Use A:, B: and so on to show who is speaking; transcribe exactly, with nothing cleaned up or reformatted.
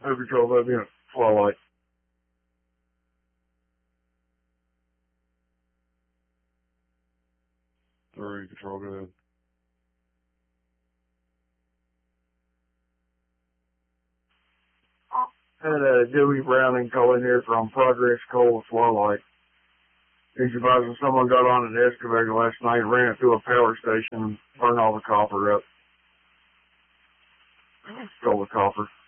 A: Who controls that unit? Flywlight. Three, control, go ahead. Had uh, Dewey Browning call in here from Progress Coal with Flywlight. He's advising someone got on an excavator last night, ran it through a power station, and burned all the copper up. Stole the copper.